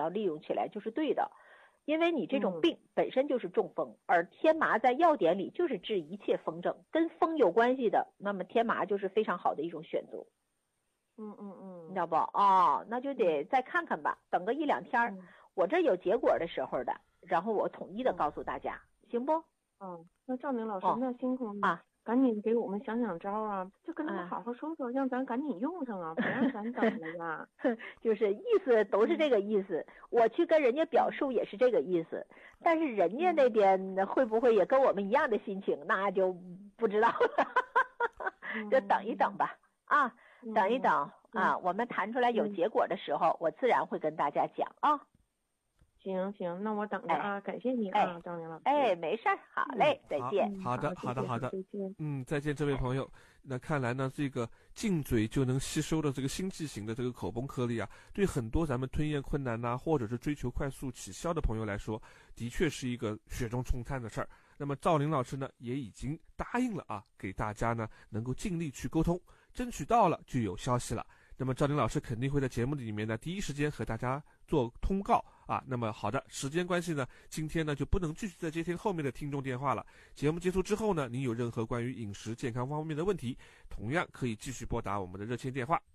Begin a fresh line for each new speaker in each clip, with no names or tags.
要利用起来就是对的。因为你这种病本身就是中风，而天麻在药典里就是治一切风症，跟风有关系的，那么天麻就是非常好的一种选择。你知道不？那就得再看看吧，等个1-2天，我这有结果的时候的，然后我统一的告诉大家，行不？
那赵明老师，那辛苦你赶紧给我们想想招啊，就跟他们好好说说，让咱赶紧用上啊，不让咱等了呀。
就是意思都是这个意思，我去跟人家表述也是这个意思，但是人家那边会不会也跟我们一样的心情，那就不知道了。就等一等吧，等一等我们谈出来有结果的时候，我自然会跟大家讲啊。
行，那我等着啊，感谢你张明老师。
没事儿，好嘞，再见。
好的，
再见。
再见，这位朋友。那看来呢，这个进嘴就能吸收的这个心剂型的这个口崩颗粒啊，对很多咱们吞咽困难或者是追求快速起效的朋友来说，的确是一个雪中送炭的事儿。那么赵林老师呢，也已经答应了给大家呢能够尽力去沟通，争取到了就有消息了。那么赵林老师肯定会在节目里面呢第一时间和大家做通告那么好的，时间关系呢，今天呢就不能继续再接听后面的听众电话了。节目结束之后呢，您有任何关于饮食健康方面的问题，同样可以继续拨打我们的热线电话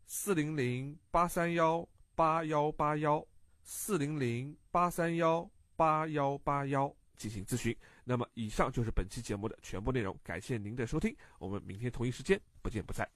400-831-8181，400-831-8181进行咨询。那么以上就是本期节目的全部内容，感谢您的收听，我们明天同一时间不见不散。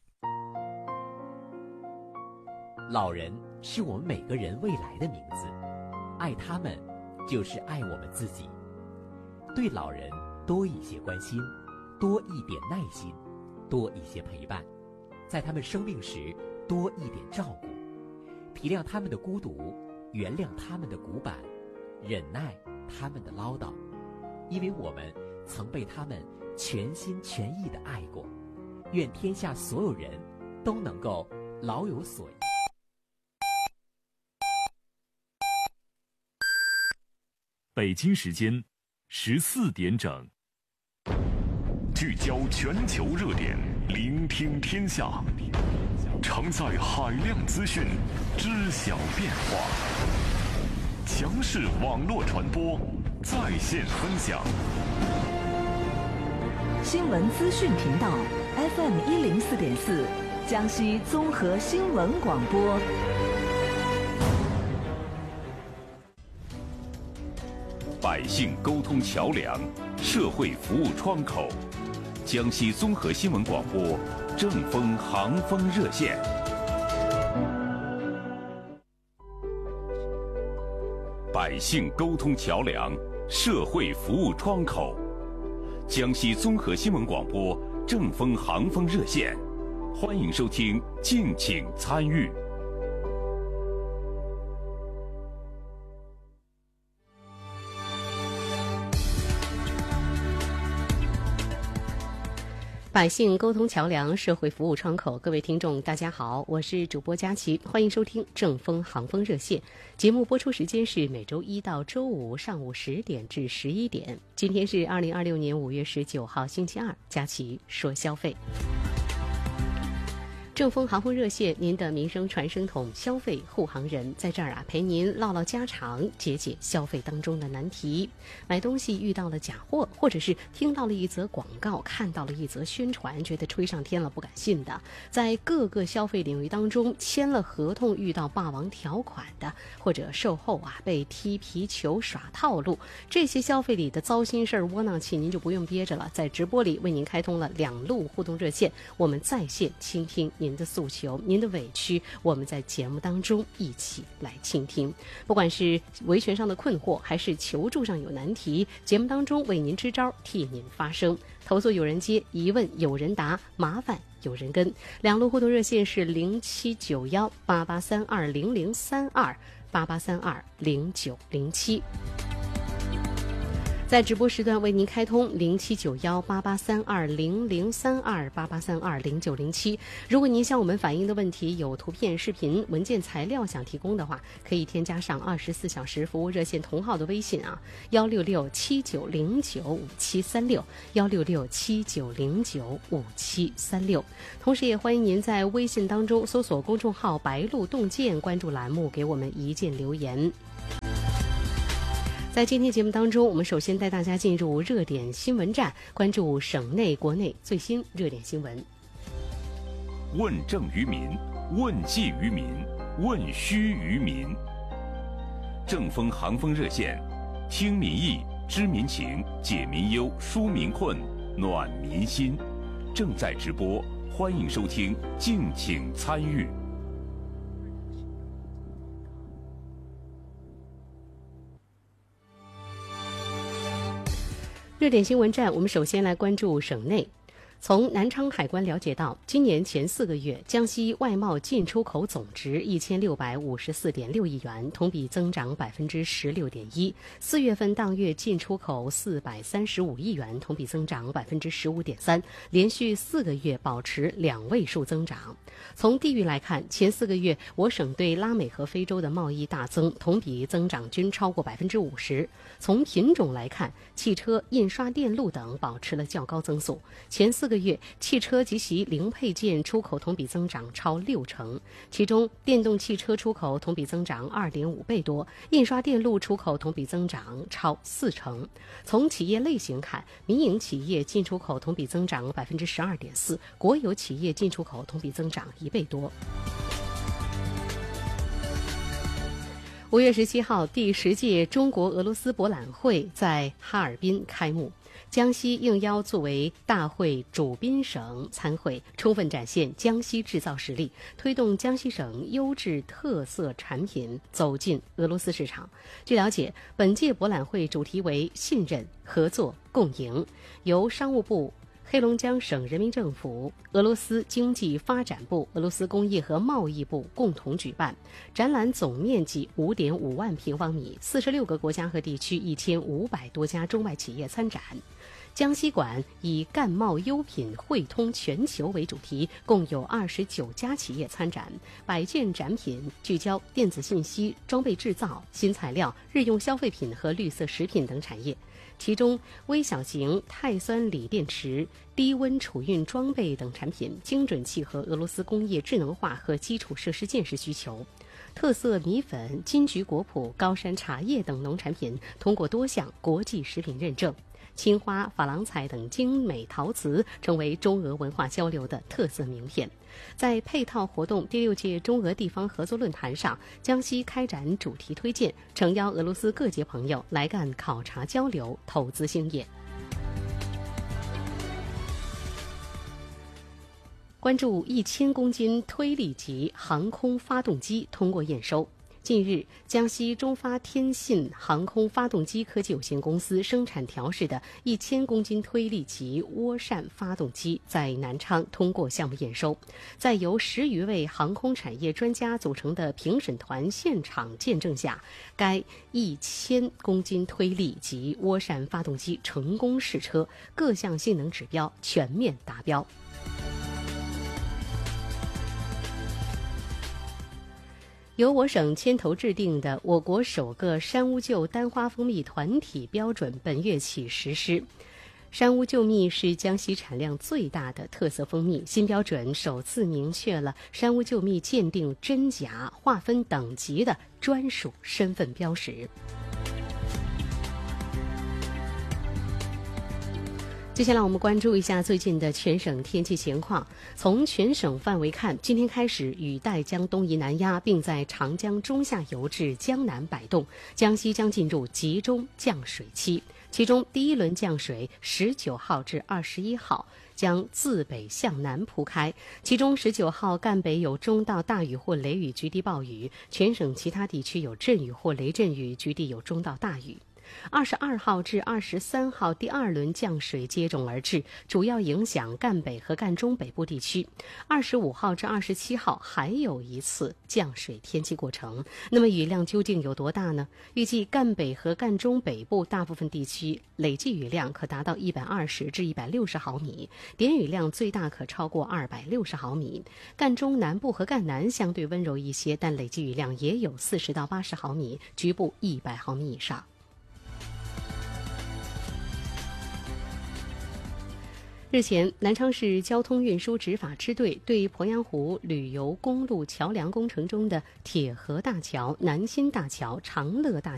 老人是我们每个人未来的名字，爱他们就是爱我们自己。对老人多一些关心，多一点耐心，多一些陪伴，在他们生病时多一点照顾，体谅他们的孤独，原谅他们的古板，忍耐他们的唠叨，因为我们曾被他们全心全意地爱过。愿天下所有人都能够老有所依。
北京时间14点整，聚焦全球热点，聆听天下，承载海量资讯，知晓变化。强势网络传播，在线分享。
新闻资讯频道 FM104.4，江西综合新闻广播。
百姓沟通桥梁，社会服务窗口，江西综合新闻广播正风航风热线。百姓沟通桥梁，社会服务窗口，江西综合新闻广播正风航风热线，欢迎收听，敬请参与。
百姓沟通桥梁，社会服务窗口，各位听众大家好，我是主播佳琪，欢迎收听正风航风热线。节目播出时间是每周一到周五上午10点至11点。今天是2026年5月19号星期二，佳琪说消费。正风航风热线，您的民生传声筒，消费护航人，在这儿陪您唠唠家常，解解消费当中的难题。买东西遇到了假货，或者是听到了一则广告，看到了一则宣传，觉得吹上天了不敢信的，在各个消费领域当中签了合同遇到霸王条款的，或者售后被踢皮球耍套路，这些消费里的糟心事儿窝囊气您就不用憋着了，在直播里为您开通了2路互动热线，我们在线倾听您的诉求，您的委屈，我们在节目当中一起来倾听。不管是维权上的困惑，还是求助上有难题，节目当中为您支招，替您发声。投诉有人接，疑问有人答，麻烦有人跟。2路互动热线是07918832003288320907。在直播时段为您开通07918832003288320907。如果您向我们反映的问题有图片、视频、文件材料想提供的话，可以添加上24小时服务热线同号的微信16679095736，16679095736。同时也欢迎您在微信当中搜索公众号白鹿洞见，关注栏目，给我们一键留言。 在今天节目当中，我们首先带大家进入热点新闻站，关注省内国内最新热点新闻。
问政于民，问计于民，问需于民。正风航风热线，听民意，知民情，解民忧，纾民困，暖民心。正在直播，欢迎收听，敬请参与。
热点新闻站，我们首先来关注省内。从南昌海关了解到，今年前4个月，江西外贸进出口总值1654.6亿元，同比增长16.1%。4月份当月进出口435亿元，同比增长15.3%，连续4个月保持2位数增长。从地域来看，前4个月我省对拉美和非洲的贸易大增，同比增长均超过50%。从品种来看，汽车、印刷电路等保持了较高增速。前4个月，汽车及其零配件出口同比增长超60%，其中电动汽车出口同比增长2.5倍多，印刷电路出口同比增长超40%。从企业类型看，民营企业进出口同比增长12.4%，国有企业进出口同比增长1倍多。5月17号，第10届中国俄罗斯博览会在哈尔滨开幕。江西应邀作为大会主宾省参会，充分展现江西制造实力，推动江西省优质特色产品走进俄罗斯市场。据了解，本届博览会主题为信任、合作、共赢，由商务部、黑龙江省人民政府、俄罗斯经济发展部、俄罗斯工业和贸易部共同举办。展览总面积5.5万平方米，46个国家和地区1500多家中外企业参展。江西馆以干贸优品汇通全球为主题，共有29家企业参展，100件展品聚焦电子信息、装备制造、新材料、日用消费品和绿色食品等产业。其中，微小型钛酸锂电池、低温储运装备等产品精准契合俄罗斯工业智能化和基础设施建设需求。特色米粉、金桔果脯、高山茶叶等农产品通过多项国际食品认证。青花、珐琅彩等精美陶瓷成为中俄文化交流的特色名片。在配套活动第6届中俄地方合作论坛上，江西开展主题推荐，诚邀俄罗斯各界朋友来赣考察交流、投资兴业。关注1000公斤推力级航空发动机通过验收。近日，江西中发天信航空发动机科技有限公司生产调试的1000公斤推力级涡扇发动机在南昌通过项目验收。在由10余位航空产业专家组成的评审团现场见证下，该1000公斤推力级涡扇发动机成功试车，各项性能指标全面达标。由我省牵头制定的我国首个山乌桕单花蜂蜜团体标准本月起实施。山乌桕蜜是江西产量最大的特色蜂蜜，新标准首次明确了山乌桕蜜鉴定真假、划分等级的专属身份标识。接下来我们关注一下最近的全省天气情况。从全省范围看，今天开始雨带将东移南压，并在长江中下游至江南摆动，江西将进入集中降水期。其中第一轮降水19号至21号将自北向南铺开，其中19号赣北有中到大雨或雷雨，局地暴雨，全省其他地区有阵雨或雷阵雨，局地有中到大雨。22号至23号第2轮降水接踵而至，主要影响赣北和赣中北部地区。25号至27号还有一次降水天气过程。那么雨量究竟有多大呢？预计赣北和赣中北部大部分地区累计雨量可达到120至160毫米，点雨量最大可超过260毫米。赣中南部和赣南相对温柔一些，但累计雨量也有40到80毫米，局部100毫米以上。日前，南昌市交通运输执法支队对鄱阳湖旅游公路桥梁工程中的铁河大桥、南新大桥、长乐大桥